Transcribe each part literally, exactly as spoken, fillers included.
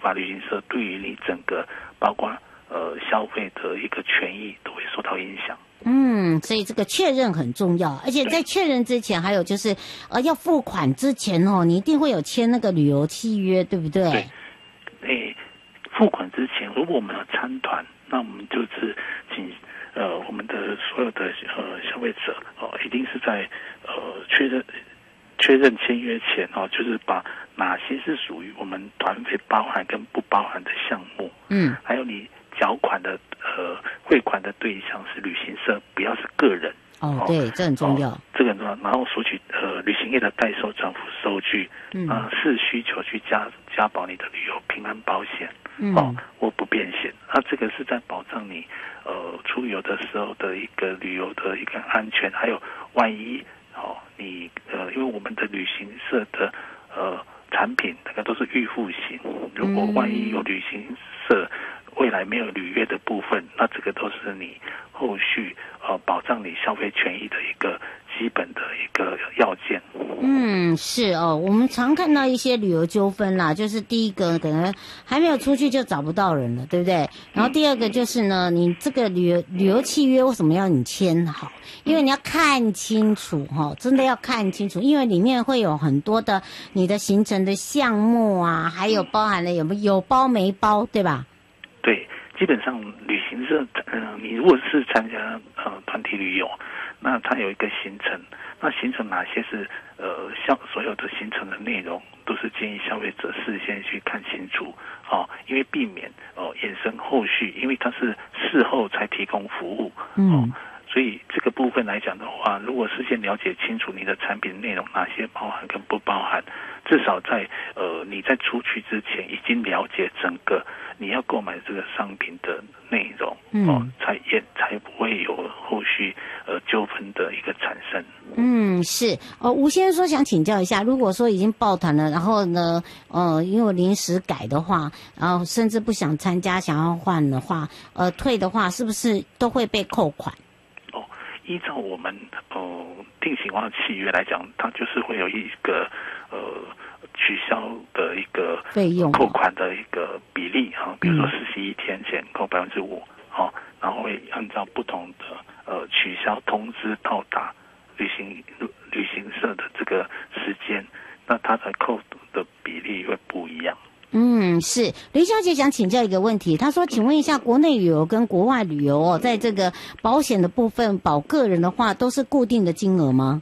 法旅行社对于你整个包括呃消费的一个权益都会受到影响。 嗯，所以这个确认很重要，而且在确认之前，还有就是呃要付款之前哦，你一定会有签那个旅游契约，对不对？ 对，诶，付款之前，如果我们要参团，那我们就是请呃我们的所有的呃消费者哦、呃，一定是在呃确认确认签约前哦，就是把哪些是属于我们团费包含跟不包含的项目， 嗯， 还有你缴款的呃汇款的对象是旅行社，不要是个人。 哦，对，这很重要。 哦、这个很重要。然后索取呃旅行业的代收账户收据，嗯，啊、呃，视需求去加加保你的旅游平安保险，嗯，哦，或不便险。那、啊、这个是在保障你呃出游的时候的一个旅游的一个安全，还有万一哦你呃因为我们的旅行社的呃产品大概都是预付型，如果万一有旅行社未来没有履约的部分，那这个都是你后续呃保障你消费权益的一个基本的一个要件。 嗯，是哦，我们常看到一些旅游纠纷啦，就是第一个可能还没有出去就找不到人了，对不对？然后第二个就是呢，你这个旅游旅游契约为什么要你签好？因为你要看清楚哈，真的要看清楚，因为里面会有很多的你的行程的项目啊，还有包含了有没有有包没包，对吧？ 对，基本上旅行社，呃，你如果是参加呃团体旅游，那它有一个行程，那行程哪些是呃像所有的行程的内容，都是建议消费者事先去看清楚，哦，因为避免哦、呃、衍生后续，因为它是事后才提供服务，哦、嗯。所以这个部分来讲的话，如果事先了解清楚你的产品内容哪些包含跟不包含，至少在呃你在出去之前已经了解整个你要购买这个商品的内容，嗯、哦，才也才不会有后续呃纠纷的一个产生。 嗯，是哦，吴先生说想请教一下，如果说已经报团了，然后呢，呃，因为临时改的话，然后甚至不想参加，想要换的话，呃，退的话，是不是都会被扣款？ 依照我们呃定型化契约来讲，它就是会有一个呃取消的一个费用扣款的一个比例哈、啊，比如说四十一天前扣百分之五，好，然后会按照不同的呃取消通知到达旅行旅行社的这个时间，那它的扣的比例会不一样。 嗯，是林小姐想请教一个问题，她说，请问一下，国内旅游跟国外旅游哦，在这个保险的部分保个人的话，都是固定的金额吗？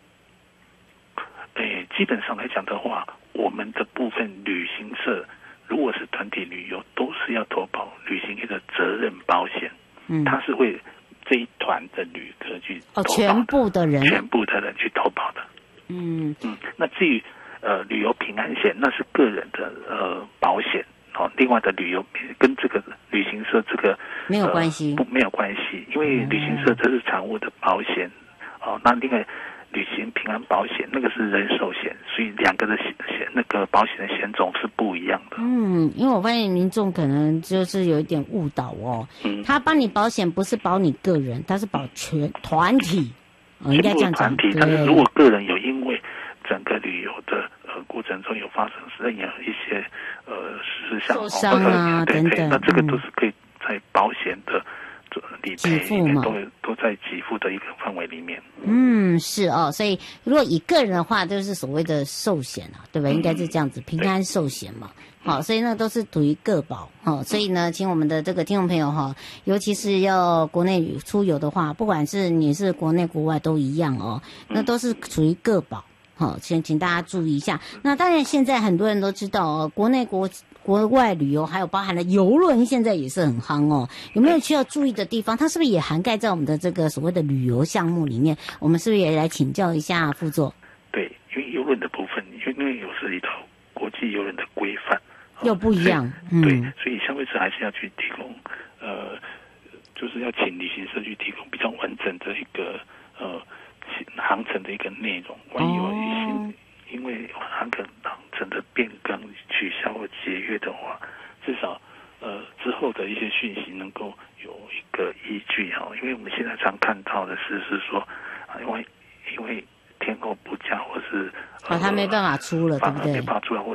诶，基本上来讲的话，我们的部分旅行社如果是团体旅游，都是要投保旅行业的责任保险，嗯，它是为这一团的旅客去投保的，哦， 全部的人， 全部的人去投保的，嗯嗯，那至于呃，旅游平安险那是个人的呃保险，哦，另外的旅游跟这个旅行社这个没有关系， 呃、不没有关系，因为旅行社这是产物的保险，哦，那另外旅行平安保险那个是人寿险，所以两个的险险那个保险的险种是不一样的。 嗯，因为我发现民众可能就是有一点误导哦，嗯，他帮你保险不是保你个人，他是保全团体，哦，应该这样讲。 团体，但是如果个人有因为整个旅游的呃过程中有发生任何一些呃事项受伤啊对对等等， 那这个都是可以在保险的理赔里面都都在给付的一个范围里面。 嗯，是哦，所以如果以个人的话，就是所谓的寿险啊，对吧？应该是这样子，平安寿险嘛。好，所以那都是属于个保哈，所以呢，请我们的这个听众朋友哈，尤其是要国内出游的话，不管是你是国内国外都一样哦，那都是属于个保。好，请请大家注意一下。那当然，现在很多人都知道哦，国内国国外旅游，还有包含了邮轮，现在也是很夯哦。有没有需要注意的地方？它是不是也涵盖在我们的这个所谓的旅游项目里面？我们是不是也来请教一下副座？ 对，因为邮轮的部分，因为有涉及到国际邮轮的规范， 又不一样。 嗯，对，所以消费者还是要去提供，呃，就是要请旅行社去提供比较完整的一个呃。航程的一个内容，万一有一些、哦、因为航程航程的变更、取消或节约的话，至少呃之后的一些讯息能够有一个依据哈。因为我们现在常看到的是是说，啊，因为因为天候不佳或是啊、哦，他没办法出了，对不对？ 没办法出了，或